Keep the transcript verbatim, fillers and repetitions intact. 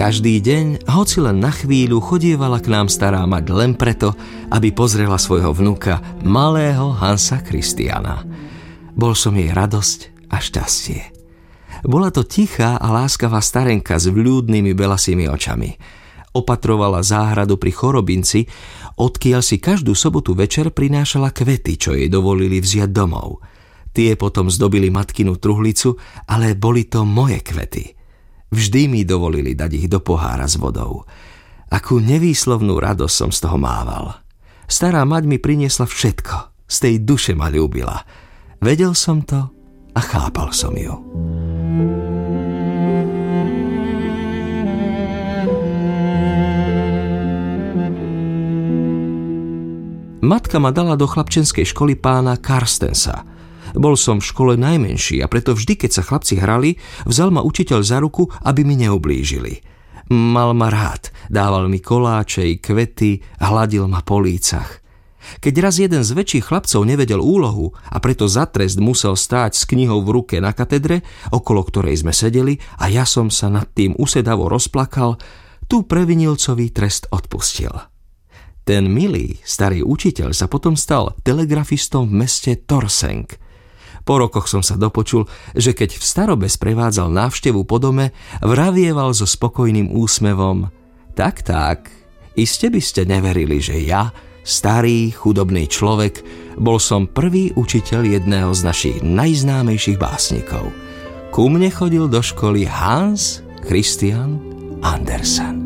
Každý deň, hoci len na chvíľu, chodievala k nám stará mať len preto, aby pozrela svojho vnuka, malého Hansa Christiana. Bol som jej radosť a šťastie. Bola to tichá a láskavá starenka s vľúdnymi belasými očami. Opatrovala záhradu pri Chorobinci, odkiaľ si každú sobotu večer prinášala kvety, čo jej dovolili vziať domov. Tie potom zdobili matkinu truhlicu, ale boli to moje kvety. Vždy mi dovolili dať ich do pohára s vodou. Akú nevýslovnú radosť som z toho mával. Stará mať mi priniesla všetko, z tej duše ma ľúbila. Vedel som to a chápal som ju. Matka ma dala do chlapčenskej školy pána Karstensa. Bol som v škole najmenší a preto vždy, keď sa chlapci hrali, vzal ma učiteľ za ruku, aby mi neublížili. Mal ma rád, dával mi koláče i kvety, hladil ma po lícach. Keď raz jeden z väčších chlapcov nevedel úlohu a preto za trest musel stáť s knihou v ruke na katedre, okolo ktorej sme sedeli, a ja som sa nad tým usedavo rozplakal, tu previnilcový trest odpustil. Ten milý, starý učiteľ sa potom stal telegrafistom v meste Torseng. Po rokoch som sa dopočul, že keď v starobe sprevádzal návštevu po dome, vravieval so spokojným úsmevom: Tak, tak, iste by ste neverili, že ja, starý, chudobný človek, bol som prvý učiteľ jedného z našich najznámejších básnikov. Ku mne chodil do školy Hans Christian Andersen.